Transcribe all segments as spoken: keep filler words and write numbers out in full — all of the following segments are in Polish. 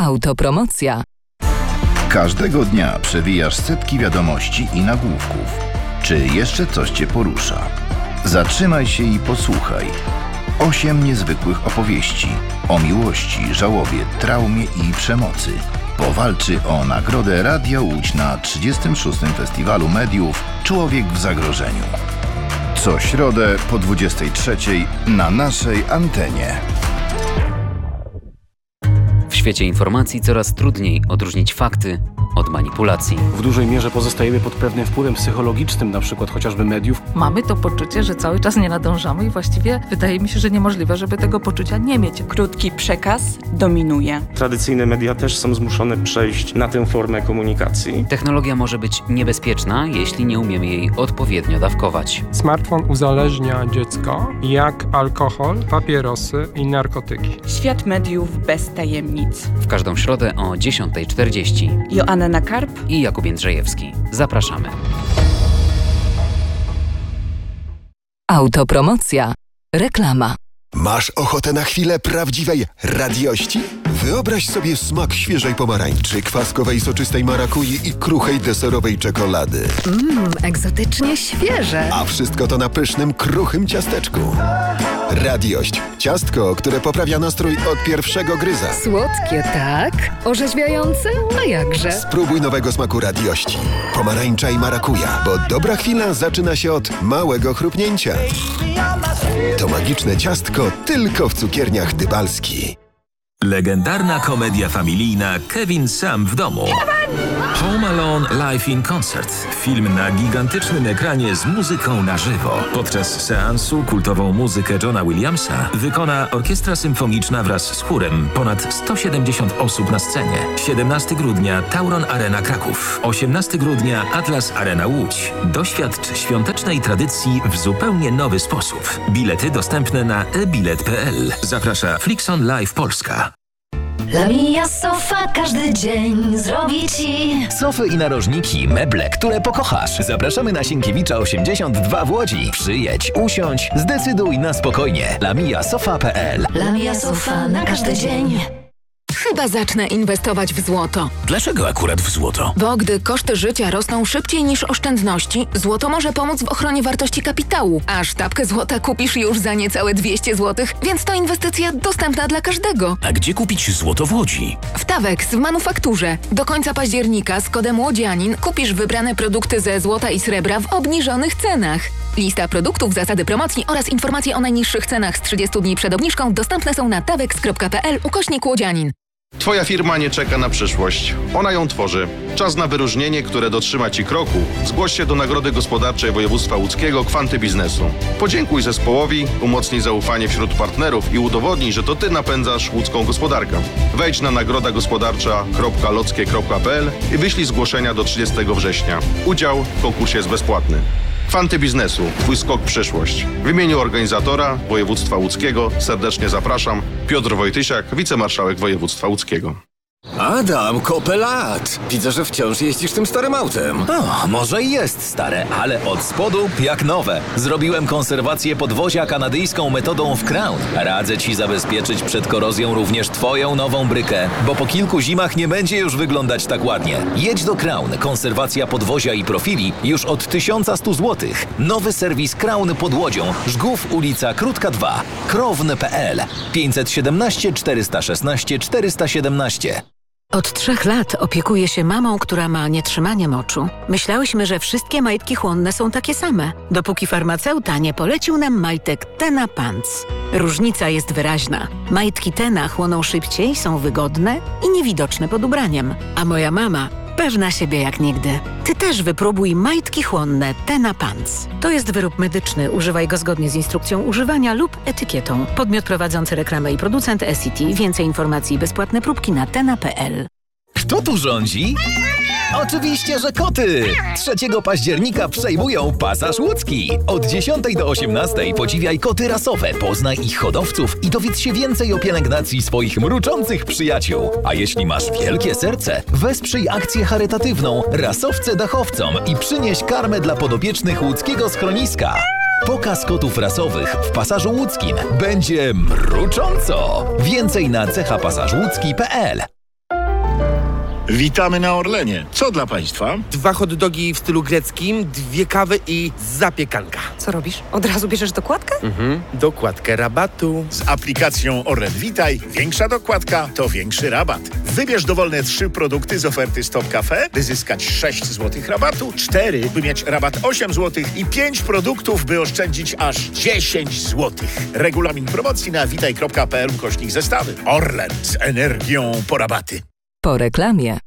Autopromocja. Każdego dnia przewijasz setki wiadomości i nagłówków. Czy jeszcze coś Cię porusza? Zatrzymaj się i posłuchaj. Osiem niezwykłych opowieści o miłości, żałobie, traumie i przemocy. Powalczy o nagrodę Radia Łódź na trzydziestym szóstym Festiwalu Mediów Człowiek w zagrożeniu. Co środę po dwudziestej trzeciej na naszej antenie. W świecie informacji coraz trudniej odróżnić fakty od manipulacji. W dużej mierze pozostajemy pod pewnym wpływem psychologicznym, na przykład chociażby mediów. Mamy to poczucie, że cały czas nie nadążamy i właściwie wydaje mi się, że niemożliwe, żeby tego poczucia nie mieć. Krótki przekaz dominuje. Tradycyjne media też są zmuszone przejść na tę formę komunikacji. Technologia może być niebezpieczna, jeśli nie umiemy jej odpowiednio dawkować. Smartfon uzależnia dziecko jak alkohol, papierosy i narkotyki. Świat mediów bez tajemnic. W każdą środę o dziesiąta czterdzieści. Joanna Karp i Jakub Jędrzejewski. Zapraszamy. Autopromocja. Reklama. Masz ochotę na chwilę prawdziwej radiości? Wyobraź sobie smak świeżej pomarańczy, kwaskowej soczystej marakui i kruchej deserowej czekolady. Mmm, egzotycznie świeże. A wszystko to na pysznym, kruchym ciasteczku. Radiość. Ciastko, które poprawia nastrój od pierwszego gryza. Słodkie, tak? Orzeźwiające? A jakże? Spróbuj nowego smaku radiości. Pomarańcza i marakuja, bo dobra chwila zaczyna się od małego chrupnięcia. To magiczne ciastko tylko w cukierniach Dybalski. Legendarna komedia familijna Kevin sam w domu. Home Alone Live in Concert. Film na gigantycznym ekranie z muzyką na żywo. Podczas seansu kultową muzykę Johna Williamsa wykona orkiestra symfoniczna wraz z chórem. Ponad sto siedemdziesiąt osób na scenie. siedemnastego grudnia Tauron Arena Kraków. osiemnastego grudnia Atlas Arena Łódź. Doświadcz świątecznej tradycji w zupełnie nowy sposób. Bilety dostępne na e bilet kropka p l. Zaprasza Flixon Live Polska. Lamia Sofa każdy dzień zrobi Ci sofy i narożniki, meble, które pokochasz. Zapraszamy na Sienkiewicza osiemdziesiąt dwa w Łodzi. Przyjedź, usiądź, zdecyduj na spokojnie. lamia sofa kropka p l. Lamia Sofa na każdy dzień. Chyba zacznę inwestować w złoto. Dlaczego akurat w złoto? Bo gdy koszty życia rosną szybciej niż oszczędności, złoto może pomóc w ochronie wartości kapitału. A sztabkę złota kupisz już za niecałe dwieście złotych, więc to inwestycja dostępna dla każdego. A gdzie kupić złoto w Łodzi? W Tawex w manufakturze. Do końca października z kodem Łodzianin kupisz wybrane produkty ze złota i srebra w obniżonych cenach. Lista produktów, zasady promocji oraz informacje o najniższych cenach z trzydziestu dni przed obniżką dostępne są na tawex kropka p l ukośnik Łodzianin. Twoja firma nie czeka na przyszłość. Ona ją tworzy. Czas na wyróżnienie, które dotrzyma Ci kroku. Zgłoś się do Nagrody Gospodarczej Województwa Łódzkiego Kwanty Biznesu. Podziękuj zespołowi, umocnij zaufanie wśród partnerów i udowodnij, że to Ty napędzasz łódzką gospodarkę. Wejdź na nagroda gospodarcza kropka lockie kropka p l i wyślij zgłoszenia do trzydziestego września. Udział w konkursie jest bezpłatny. Kwanty Biznesu. Twój skok w przyszłość. W imieniu organizatora Województwa Łódzkiego serdecznie zapraszam. Piotr Wojtysiak, wicemarszałek Województwa Łódzkiego. Adam, kopę lat. Widzę, że wciąż jeździsz tym starym autem. O, może i jest stare, ale od spodu jak nowe. Zrobiłem konserwację podwozia kanadyjską metodą w Crown. Radzę Ci zabezpieczyć przed korozją również Twoją nową brykę, bo po kilku zimach nie będzie już wyglądać tak ładnie. Jedź do Crown. Konserwacja podwozia i profili już od tysiąc sto złotych. Nowy serwis Crown pod Łodzią. Żgów, ulica Krótka dwa. krowny kropka p l. pięćset siedemnaście czterysta szesnaście czterysta siedemnaście. Od trzech lat opiekuję się mamą, która ma nietrzymanie moczu. Myślałyśmy, że wszystkie majtki chłonne są takie same, dopóki farmaceuta nie polecił nam majtek Tena Pants. Różnica jest wyraźna. Majtki Tena chłoną szybciej, są wygodne i niewidoczne pod ubraniem. A moja mama pewna siebie jak nigdy. Ty też wypróbuj majtki chłonne Tena Pants. To jest wyrób medyczny. Używaj go zgodnie z instrukcją używania lub etykietą. Podmiot prowadzący reklamę i producent S E T. Więcej informacji i bezpłatne próbki na tena kropka p l. Kto tu rządzi? Oczywiście, że koty! trzeciego października przejmują Pasaż Łódzki. Od dziesiątej do osiemnastej podziwiaj koty rasowe, poznaj ich hodowców i dowiedz się więcej o pielęgnacji swoich mruczących przyjaciół. A jeśli masz wielkie serce, wesprzyj akcję charytatywną Rasowce Dachowcom i przynieś karmę dla podopiecznych łódzkiego schroniska. Pokaz kotów rasowych w Pasażu Łódzkim będzie mrucząco. Więcej na cecha pasaż łódzki kropka p l. Witamy na Orlenie. Co dla Państwa? Dwa hot dogi w stylu greckim, dwie kawy i zapiekanka. Co robisz? Od razu bierzesz dokładkę? Mhm, dokładkę rabatu. Z aplikacją Orlen Witaj większa dokładka to większy rabat. Wybierz dowolne trzy produkty z oferty Stop Cafe, by zyskać sześć złotych rabatu, cztery, by mieć rabat osiem złotych i pięć produktów, by oszczędzić aż dziesięć złotych. Regulamin promocji na witaj kropka p l ukośnik zestawy. Orlen z energią po rabaty. Po reklamie.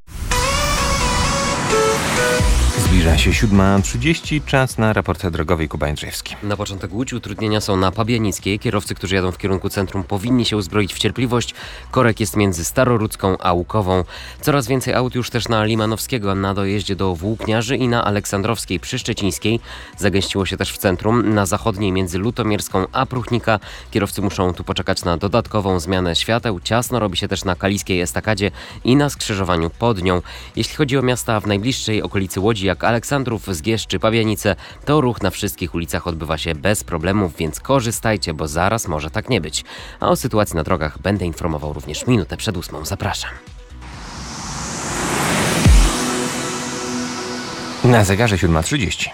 Zbliża się siódma trzydzieści, czas na raport drogowy. Kuba Jędrzejewski. Na początek Łódź utrudnienia są na Pabianickiej. Kierowcy, którzy jadą w kierunku centrum, powinni się uzbroić w cierpliwość. Korek jest między Starorudzką a Łukową. Coraz więcej aut już też na Limanowskiego na dojeździe do Włókniarzy i na Aleksandrowskiej przy Szczecińskiej. Zagęściło się też w centrum. Na zachodniej między Lutomierską a Pruchnika. Kierowcy muszą tu poczekać na dodatkową zmianę świateł. Ciasno robi się też na Kaliskiej Estakadzie i na skrzyżowaniu pod nią. Jeśli chodzi o miasta w najbliższej okolicy Łodzi, jak Aleksandrów, Zgierz czy Pabianice, to ruch na wszystkich ulicach odbywa się bez problemów, więc korzystajcie, bo zaraz może tak nie być. A o sytuacji na drogach będę informował również minutę przed ósmą. Zapraszam. Na zegarze siódma trzydzieści.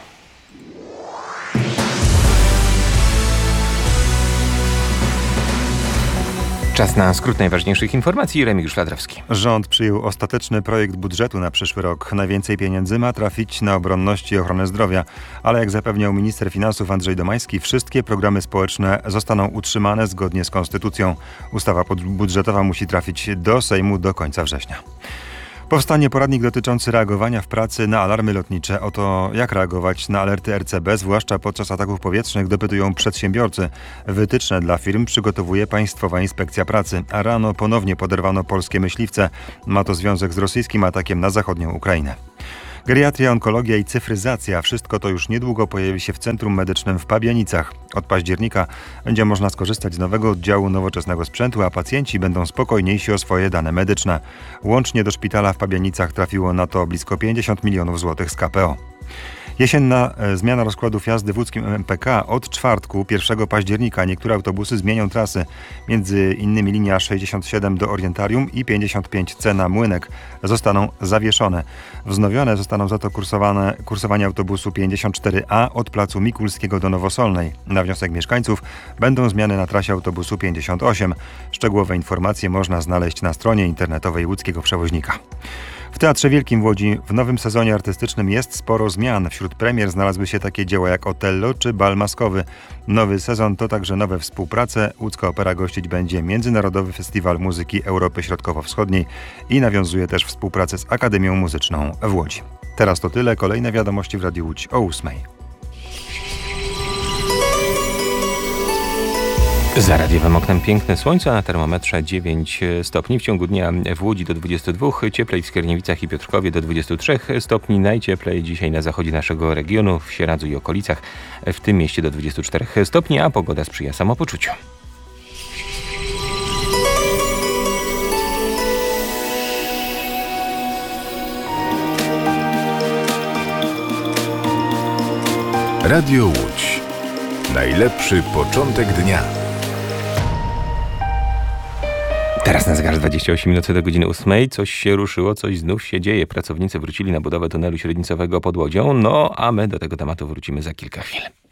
Czas na skrót najważniejszych informacji. Remigiusz Fladrowski. Rząd przyjął ostateczny projekt budżetu na przyszły rok. Najwięcej pieniędzy ma trafić na obronność i ochronę zdrowia. Ale jak zapewniał minister finansów Andrzej Domański, wszystkie programy społeczne zostaną utrzymane zgodnie z konstytucją. Ustawa budżetowa musi trafić do Sejmu do końca września. Powstanie poradnik dotyczący reagowania w pracy na alarmy lotnicze. O to, jak reagować na alerty R C B, zwłaszcza podczas ataków powietrznych, dopytują przedsiębiorcy. Wytyczne dla firm przygotowuje Państwowa Inspekcja Pracy. A rano ponownie poderwano polskie myśliwce. Ma to związek z rosyjskim atakiem na zachodnią Ukrainę. Geriatria, onkologia i cyfryzacja. Wszystko to już niedługo pojawi się w Centrum Medycznym w Pabianicach. Od października będzie można skorzystać z nowego oddziału nowoczesnego sprzętu, a pacjenci będą spokojniejsi o swoje dane medyczne. Łącznie do szpitala w Pabianicach trafiło na to blisko pięćdziesiąt milionów złotych z K P O. Jesienna e, zmiana rozkładów jazdy w łódzkim M P K od czwartku, pierwszego października. Niektóre autobusy zmienią trasy. Między innymi linia sześćdziesiąt siedem do Orientarium i pięćdziesiąt pięć C na Młynek zostaną zawieszone. Wznowione zostaną za to kursowane, kursowanie autobusu pięćdziesiąt cztery A od placu Mikulskiego do Nowosolnej. Na wniosek mieszkańców będą zmiany na trasie autobusu pięćdziesiąt osiem. Szczegółowe informacje można znaleźć na stronie internetowej łódzkiego przewoźnika. W Teatrze Wielkim w Łodzi w nowym sezonie artystycznym jest sporo zmian. Wśród premier znalazły się takie dzieła jak Otello czy Bal Maskowy. Nowy sezon to także nowe współprace. Łódzka Opera gościć będzie Międzynarodowy Festiwal Muzyki Europy Środkowo-Wschodniej i nawiązuje też współpracę z Akademią Muzyczną w Łodzi. Teraz to tyle. Kolejne wiadomości w Radiu Łódź o ósmej. Za radiowym oknem piękne słońce, a na termometrze dziewięć stopni. W ciągu dnia w Łodzi do dwudziestu dwóch, cieplej w Skierniewicach i Piotrkowie do dwudziestu trzech stopni. Najcieplej dzisiaj na zachodzie naszego regionu, w Sieradzu i okolicach, w tym mieście do dwudziestu czterech stopni, a pogoda sprzyja samopoczuciu. Radio Łódź. Najlepszy początek dnia. Teraz na zegarze dwadzieścia osiem minut do godziny ósmej. Coś się ruszyło, coś znów się dzieje. Pracownicy wrócili na budowę tunelu średnicowego pod Łodzią. No, a my do tego tematu wrócimy za kilka chwil.